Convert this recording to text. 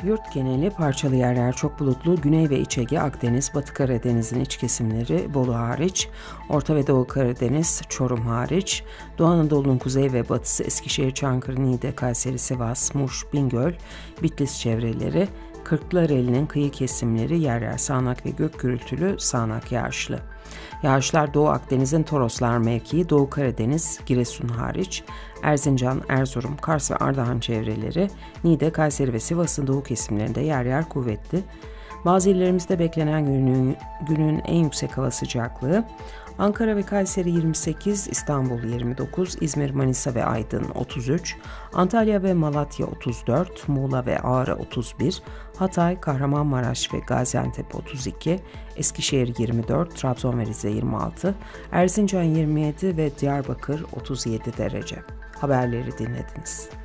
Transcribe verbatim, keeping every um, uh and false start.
Yurt geneli parçalı yerler çok bulutlu. Güney ve İç Ege, Akdeniz, Batı Karadeniz'in iç kesimleri, Bolu hariç, Orta ve Doğu Karadeniz, Çorum hariç, Doğu Anadolu'nun kuzey ve batısı, Eskişehir, Çankırı, Niğde, Kayseri, Sivas, Muş, Bingöl, Bitlis çevreleri, Kırklareli'nin kıyı kesimleri, yer yer sağanak ve gök gürültülü, sağanak yağışlı. Yağışlar Doğu Akdeniz'in Toroslar mevkii, Doğu Karadeniz, Giresun hariç, Erzincan, Erzurum, Kars ve Ardahan çevreleri, Niğde, Kayseri ve Sivas'ın doğu kesimlerinde yer yer kuvvetli. Bazı illerimizde beklenen günün, günün en yüksek hava sıcaklığı Ankara ve Kayseri yirmi sekiz, İstanbul yirmi dokuz, İzmir, Manisa ve Aydın otuz üç, Antalya ve Malatya otuz dört, Muğla ve Ağrı otuz bir, Hatay, Kahramanmaraş ve Gaziantep otuz iki, Eskişehir yirmi dört, Trabzon ve Rize yirmi altı, Erzincan yirmi yedi ve Diyarbakır otuz yedi derece. Haberleri dinlediniz.